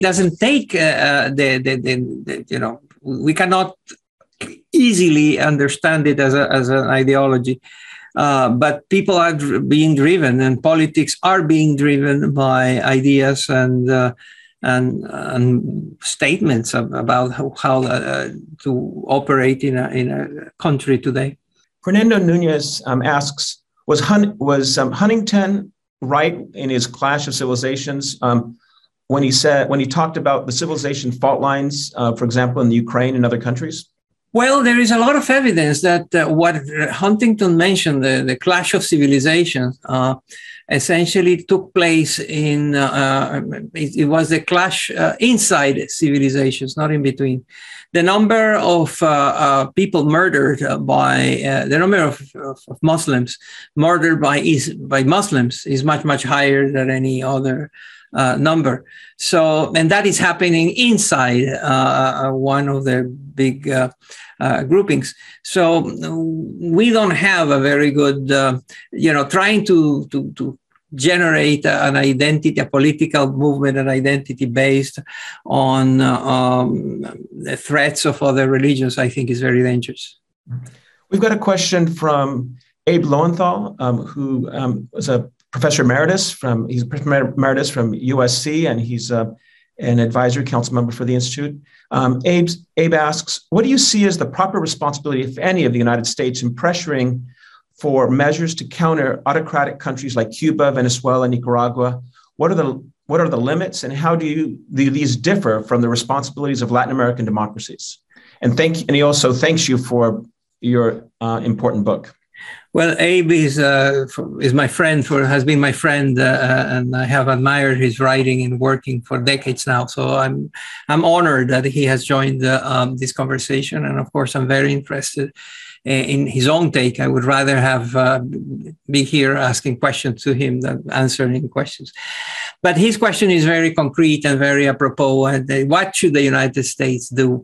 doesn't take we cannot easily understand it as an ideology. But people are being driven, and politics are being driven by ideas and statements about how to operate in a country today. Fernando Nunez asks, was Huntington right in his Clash of Civilizations when he talked about the civilization fault lines, for example, in the Ukraine and other countries? Well, there is a lot of evidence that what Huntington mentioned, the clash of civilizations, essentially took place in, it was the clash inside civilizations, not in between. The number of people murdered the number of Muslims murdered by Muslims is much, much higher than any other number. So, and that is happening inside one of the big groupings. So we don't have a very good, trying to generate an identity, a political movement, an identity based on the threats of other religions, I think is very dangerous. We've got a question from Abe Lowenthal, who was a professor emeritus from USC, and he's an advisory council member for the Institute. Abe asks, what do you see as the proper responsibility, if any, of the United States in pressuring for measures to counter autocratic countries like Cuba, Venezuela, Nicaragua? What are the limits, and how do these differ from the responsibilities of Latin American democracies? And he also thanks you for your important book. Well, Abe is my friend, has been my friend, and I have admired his writing and working for decades now. So I'm honored that he has joined this conversation, and of course I'm very interested in his own take. I would rather have be here asking questions to him than answering questions. But his question is very concrete and very apropos. And what should the United States do?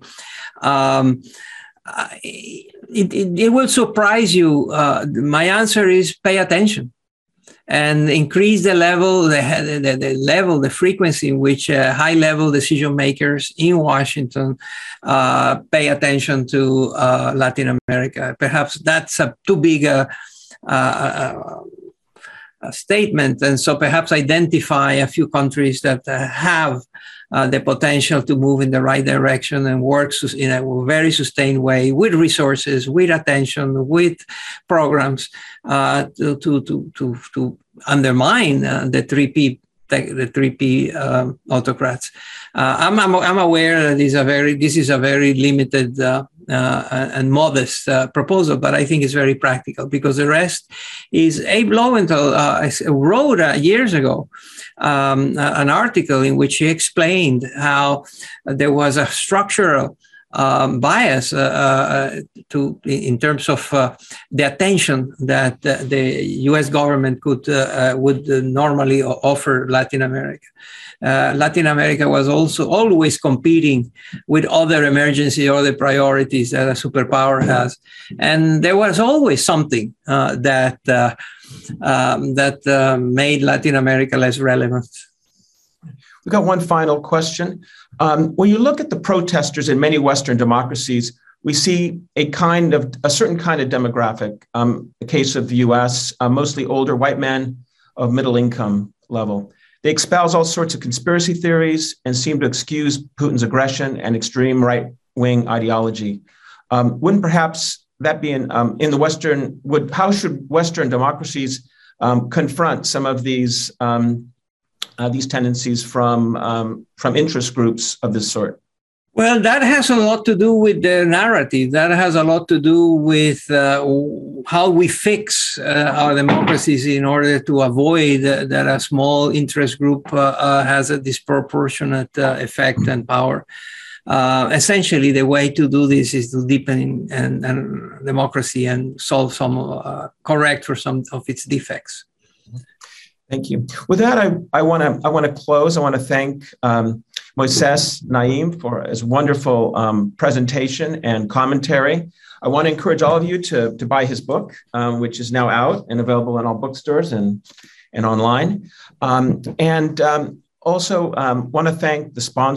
It will surprise you. My answer is pay attention and increase the level, the frequency in which high-level decision makers in Washington pay attention to Latin America. Perhaps that's too big a statement, and so perhaps identify a few countries that have the potential to move in the right direction and work in a very sustained way with resources, with attention, with programs to undermine the 3P autocrats. I'm aware that this is a very limited and modest proposal, but I think it's very practical, because the rest is Abe Lowenthal wrote years ago an article in which he explained how there was a structural bias in terms of the attention that the U.S. government would normally offer Latin America. Latin America was also always competing with other emergency or other priorities that a superpower has, and there was always something that made Latin America less relevant. We've got one final question. When you look at the protesters in many Western democracies, we see a certain kind of demographic. The case of the U.S., mostly older white men of middle income level. They espouse all sorts of conspiracy theories and seem to excuse Putin's aggression and extreme right-wing ideology. Wouldn't perhaps that be in the Western? How should Western democracies confront some of these tendencies from interest groups of this sort? Well, that has a lot to do with the narrative. That has a lot to do with how we fix our democracies in order to avoid that a small interest group has a disproportionate effect and power. Essentially, the way to do this is to deepen and democracy and solve correct for some of its defects. Thank you. With that, I want to close. I want to thank Moises Naim for his wonderful presentation and commentary. I want to encourage all of you to buy his book, which is now out and available in all bookstores and online. also want to thank the sponsor.